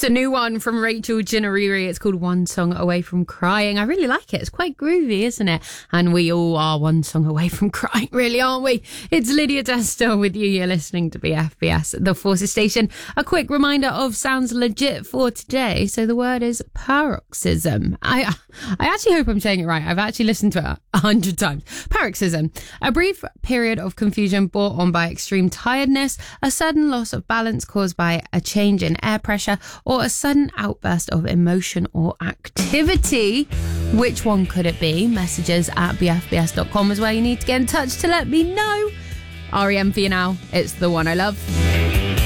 It's a new one from Rachel Ginariri. It's called One Song Away from Crying. I really like it. It's quite groovy, isn't it? And we all are one song away from crying, really, aren't we? It's Lydia Testa with you. You're listening to BFBS, the Forces Station. A quick reminder of Sounds Legit for today. So the word is paroxysm. I actually hope I'm saying it right. I've actually listened to it 100 times. Paroxysm. A brief period of confusion brought on by extreme tiredness, a sudden loss of balance caused by a change in air pressure, or a sudden outburst of emotion or activity. Which one could it be? Messages at bfbs.com is where you need to get in touch to let me know. REM for you now. It's The One I Love.